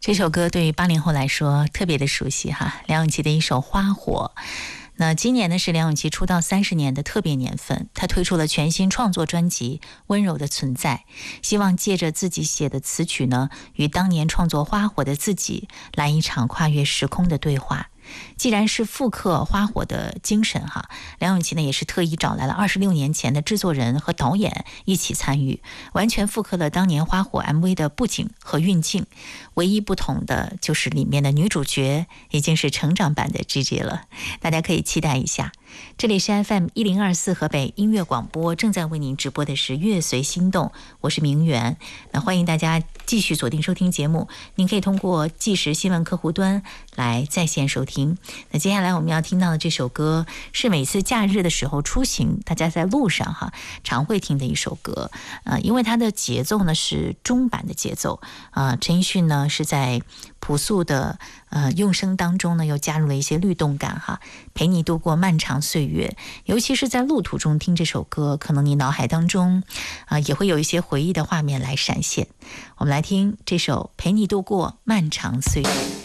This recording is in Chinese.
这首歌对于80后来说特别的熟悉哈，梁咏琪的一首《花火》。那今年呢是梁咏琪出道30年的特别年份，她推出了全新创作专辑《温柔的存在》，希望借着自己写的词曲呢，与当年创作《花火》的自己来一场跨越时空的对话。既然是复刻花火的精神哈，梁咏琪呢也是特意找来了26年前的制作人和导演一起参与，完全复刻了当年花火 MV 的布景和运镜。唯一不同的就是里面的女主角已经是成长版的 Gigi 了，大家可以期待一下。这里是 FM1024 河北音乐广播，正在为您直播的是乐随心动，我是明媛。那欢迎大家继续锁定收听节目，您可以通过即时新闻客户端来在线收听。那接下来我们要听到的这首歌是每次假日的时候出行，大家在路上常会听的一首歌。因为它的节奏呢是中版的节奏，陈奕迅呢是在朴素的用声当中呢又加入了一些律动感陪你度过漫长岁月。尤其是在路途中听这首歌，可能你脑海当中也会有一些回忆的画面来闪现。我们来听这首《陪你度过漫长岁月》。